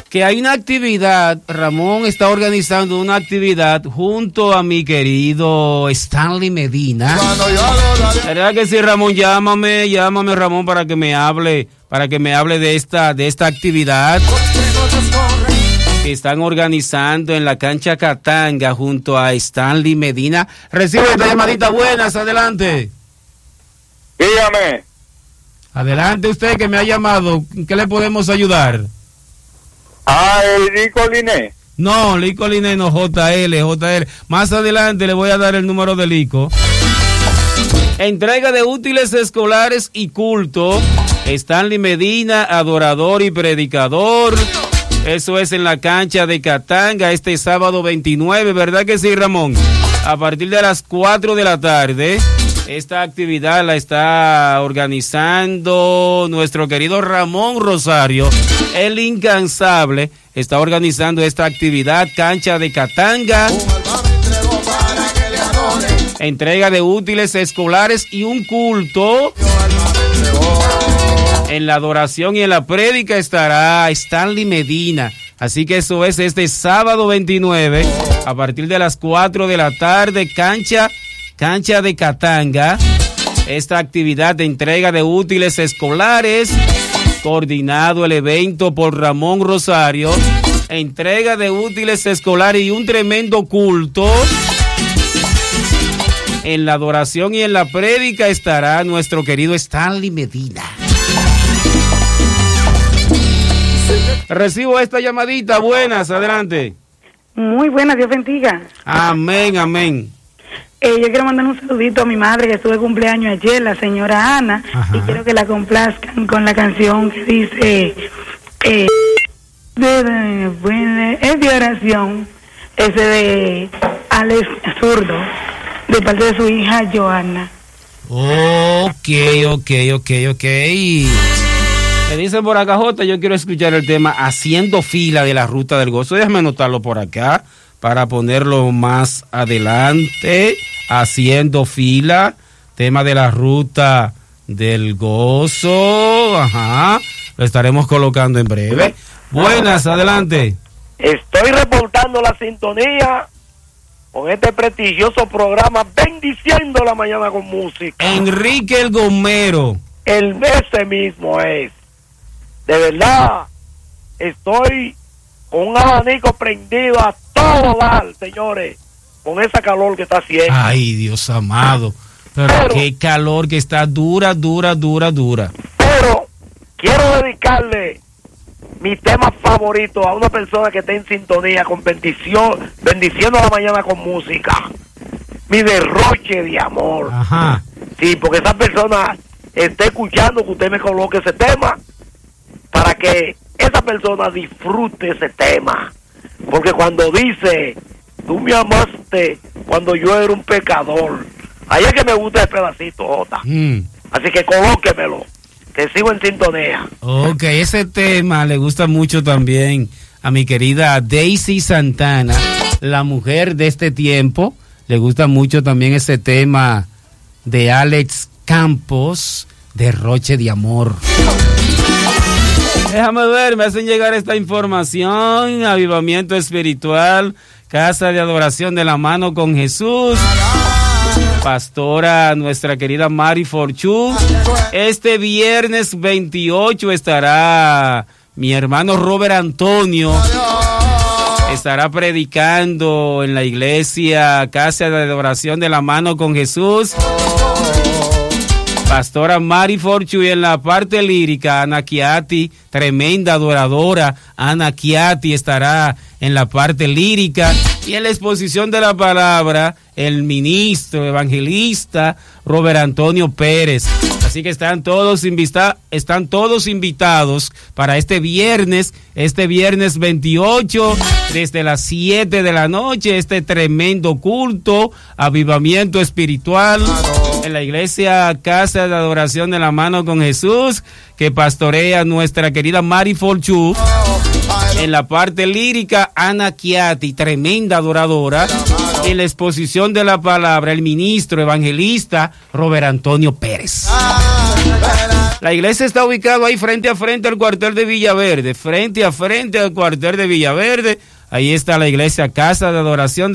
que hay una actividad, Ramón está organizando una actividad junto a mi querido Stanley Medina. ¿Verdad que sí, Ramón? Llámame Ramón para que me hable de esta actividad que están organizando en la cancha Catanga junto a Stanley Medina. Recibe esta llamadita. Buenas, adelante. Dígame. Adelante usted que me ha llamado. ¿En qué le podemos ayudar? El Lico Liné. No, Lico Liné no, JL. Más adelante le voy a dar el número de Lico. Entrega de útiles escolares y culto. Stanley Medina, adorador y predicador. Eso es en la cancha de Catanga este sábado 29, ¿verdad que sí, Ramón? A partir de las 4 de la tarde. Esta actividad la está organizando nuestro querido Ramón Rosario, el incansable. Está organizando esta actividad, cancha de Catanga. Entrega de útiles escolares y un culto. En la adoración y en la prédica estará Stanley Medina. Así que eso es este sábado 29, a partir de las 4 de la tarde, cancha de Catanga. Esta actividad de entrega de útiles escolares, coordinado el evento por Ramón Rosario. Entrega de útiles escolares y un tremendo culto. En la adoración y en la prédica estará nuestro querido Stanley Medina. Recibo esta llamadita. Buenas, adelante. Muy buenas, Dios bendiga. Amén. Yo quiero mandar un saludito a mi madre que estuvo de cumpleaños ayer, la señora Ana. Ajá. Y quiero que la complazcan con la canción que dice es de oración, ese de Alex Zurdo, de parte de su hija Joana. Ok. Me dicen por acá, Jota, yo quiero escuchar el tema Haciendo Fila de la Ruta del Gozo. Déjame anotarlo por acá para ponerlo más adelante. Haciendo Fila, tema de la Ruta del Gozo. Ajá, lo estaremos colocando en breve. Buenas, adelante. Estoy reportando la sintonía con este prestigioso programa Bendiciendo la Mañana con Música. Enrique el Gomero. Ese mismo es. De verdad, estoy con un abanico prendido a todo dar, señores, con esa calor que está haciendo. Ay, Dios amado, pero qué calor que está dura. Pero quiero dedicarle mi tema favorito a una persona que esté en sintonía con Bendiciendo la Mañana con Música. Mi derroche de amor. Ajá. Sí, porque esa persona esté escuchando que usted me coloque ese tema, para que esa persona disfrute ese tema. Porque cuando dice, tú me amaste cuando yo era un pecador, ahí es que me gusta ese pedacito, Jota. Así que colóquemelo, que sigo en sintonía. Ok, ese tema le gusta mucho también a mi querida Daisy Santana, la mujer de este tiempo. Le gusta mucho también ese tema de Alex Campos, Derroche de Amor. Déjame ver, me hacen llegar esta información. Avivamiento espiritual, casa de adoración de la mano con Jesús. Pastora, nuestra querida Mari Forchú. Este viernes 28 estará mi hermano Robert Antonio. Estará predicando en la iglesia, casa de adoración de la mano con Jesús. Pastora Mari Forchu, y en la parte lírica, Ana Chiati, tremenda adoradora, Ana Chiati estará en la parte lírica, y en la exposición de la palabra, el ministro evangelista Robert Antonio Pérez. Así que están todos invitados para este viernes 28, desde las 7 de la noche, este tremendo culto, avivamiento espiritual, en la iglesia Casa de Adoración de la Mano con Jesús, que pastorea nuestra querida Mari Forchú. En la parte lírica, Ana Chiati, tremenda adoradora. En la exposición de la palabra, el ministro evangelista Robert Antonio Pérez. La iglesia está ubicada ahí frente a frente al cuartel de Villaverde, frente a frente al cuartel de Villaverde. Ahí está la iglesia Casa de Adoración